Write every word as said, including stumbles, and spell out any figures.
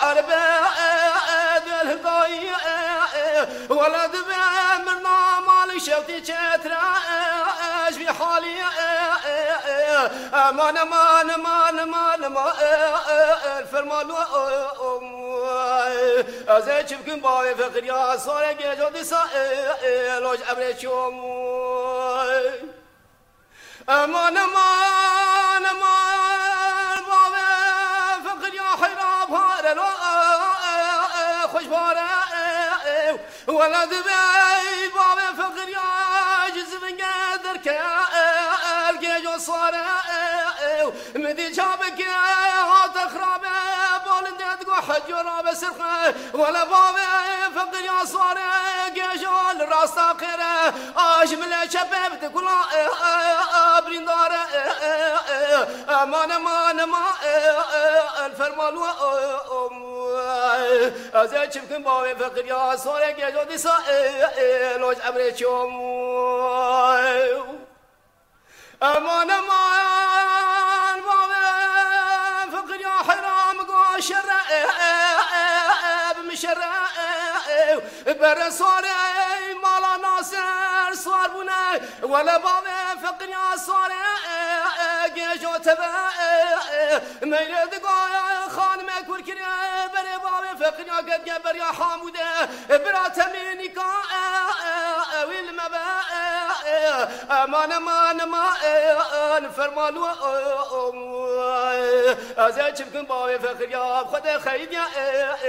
عربي ذل الضي ولد بمرنا مالي شوتي شتراش في حالي امان امان امان امان امان الفرمان ازاي تشبكن باوي فقر يا صار جيجو دسا لوج ابريشوم امان امان امان باوي فقر يا حراب هارلو خوش بارا ولد بي باوي فقر يا جزم قدر كال جيجو صار مدي جابك هات خرابه بولندت قو حجر بسرقه ولا بابي فقر يا صار جيجو الراس تاخره اجمل شباب تقول بريندار امان امان امان الفرمان ازاي شبكن باوي فقر يا صار جيجو دسا لوج ابريشوم امان امان باوي فقر يا حرام قو شراب مشراب برسول مالا ناصر صار بنا ولا بابي فقر يا صار جيجو تبا ما يريد قو خان ما كل كريا بري بابي فقر يا قد جبر يا حاموده برا تميني كا ويل ما با امان امان امان فرمانو ازاي تشبكن باوي فقر يا خد خيد يا